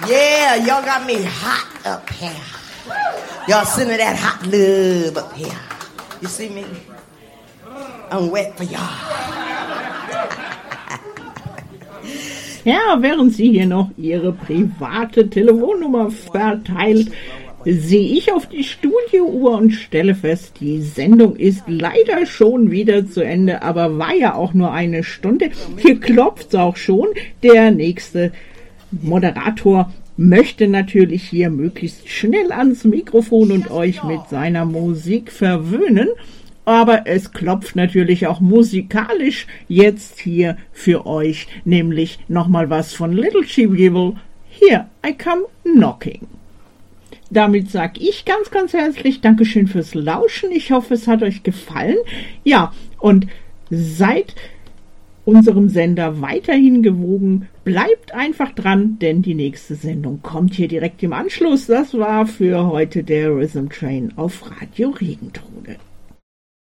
Yeah, y'all got me hot up here. Y'all sending that hot love up here. You see me? I'm wet for y'all. Ja, während sie hier noch ihre private Telefonnummer verteilt, sehe ich auf die Studiouhr und stelle fest, die Sendung ist leider schon wieder zu Ende, aber war ja auch nur eine Stunde. Hier klopft's auch schon. Der nächste Moderator möchte natürlich hier möglichst schnell ans Mikrofon und euch mit seiner Musik verwöhnen. Aber es klopft natürlich auch musikalisch jetzt hier für euch, nämlich nochmal was von Little She-Weevil, Here I Come Knocking. Damit sage ich ganz, ganz herzlich Dankeschön fürs Lauschen. Ich hoffe, es hat euch gefallen. Ja, und seid unserem Sender weiterhin gewogen. Bleibt einfach dran, denn die nächste Sendung kommt hier direkt im Anschluss. Das war für heute der Rhythm Train auf Radio Regentrode.